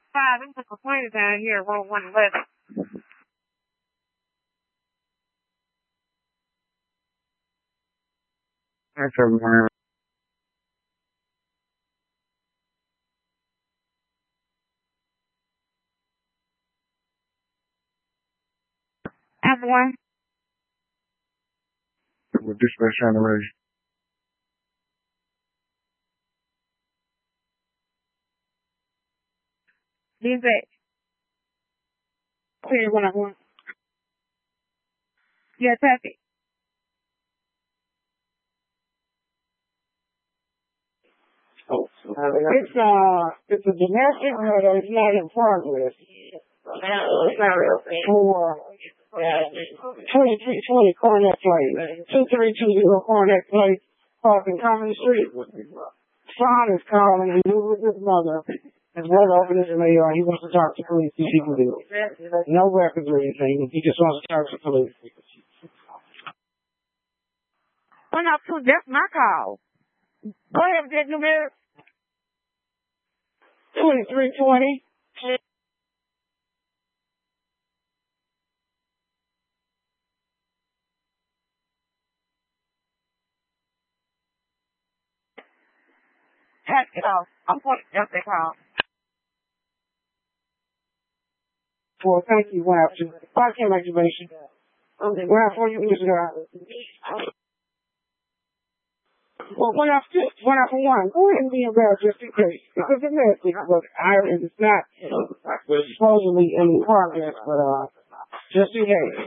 5, there's a complaint down here, row 111. That's a man. Everyone. With dispatch on the ready. These it. Clear 101. Yeah, traffic. It's a domestic murder. It's not in progress. For 2320 Cornet Place, 2320 Cornet Place, parking Common Street. Son is calling. He lives with his mother. His brother opened his mail. He wants to talk to police. See people do. No records or anything. He just wants to talk to police. Well, no, that's my call. Go ahead, take number 2320. Heck, I'm putting up the call. Well, thank you. What after? Podcast activation. What after you use it? Well, what after one? Go ahead and be about just in case. Because it's nasty, but it's not supposedly in progress, but just in case.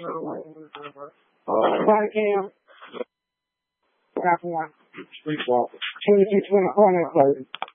Body cam. What after one? 2220 Corner Place.